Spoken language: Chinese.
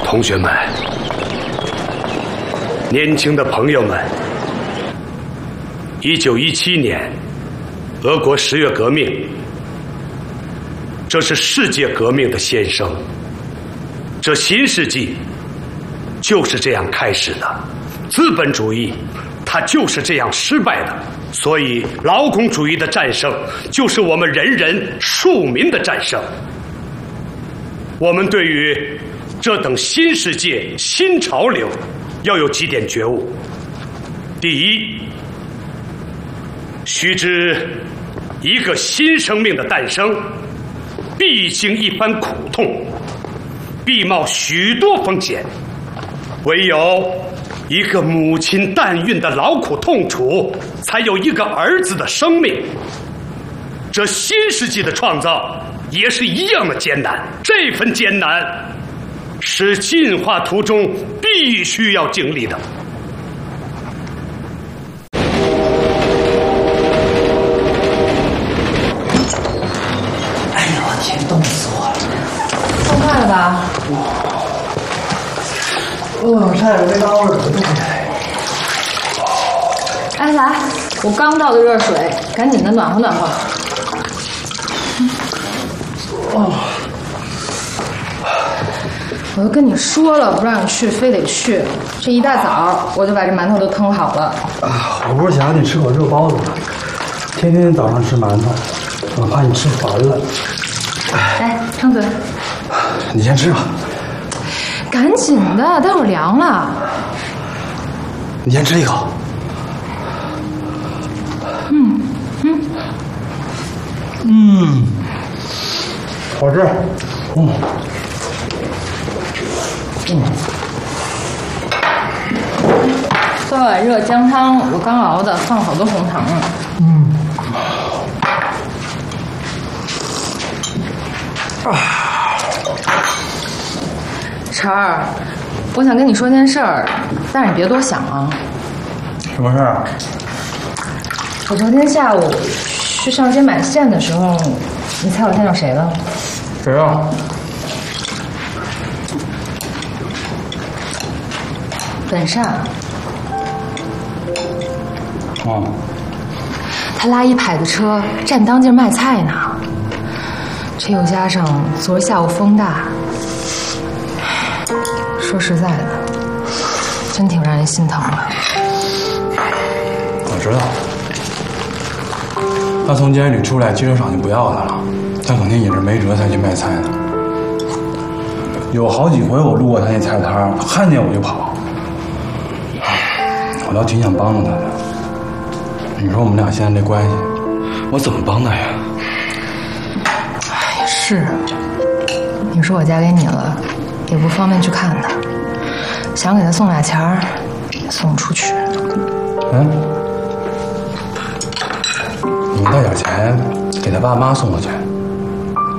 同学们，年轻的朋友们，1917年，俄国10月革命，这是世界革命的先声。这新世纪就是这样开始的，资本主义它就是这样失败的。所以，劳工主义的战胜就是我们人人庶民的战胜。我们对于这等新世界、新潮流，要有几点觉悟。第一，须知一个新生命的诞生，必经一番苦痛，必冒许多风险。唯有一个母亲诞孕的劳苦痛楚，才有一个儿子的生命。这新世纪的创造也是一样的艰难，这份艰难是进化途中必须要经历的。 哎呦，天，冻死我了！ 冻坏了吧？ 差点没刀了，冻起来。 哎，来，我刚倒的热水，赶紧的暖和暖和。我都跟你说了，不让你去，非得去。这一大早我就把这馒头都腾好了。 我不是想让你吃口热包子吗？天天早上吃馒头，我怕你吃烦了。 来，张嘴。 你先吃吧。 赶紧的，待会儿凉了。 你先吃一口。好吃。 这碗热姜汤我刚熬的，放好多红糖了。晨儿，我想跟你说件事儿，但是你别多想啊。 什么事儿？ 我昨天下午去上街买线的时候，你猜我见到谁了？ 谁啊？ 本善。 哦。 他拉一排的车站当间卖菜呢，这又加上昨儿下午风大，说实在的，真挺让人心疼的。 我知道，他从监狱里出来，汽车厂就不要他了，他肯定也是没辙才去卖菜的。有好几回我路过他那菜摊，看见我就跑，我倒挺想帮助他的。你说我们俩现在这关系，我怎么帮他呀？ 也是，你说我嫁给你了，也不方便去看他，想给他送俩钱儿，也送不出去。 你带点钱给他爸妈送过去。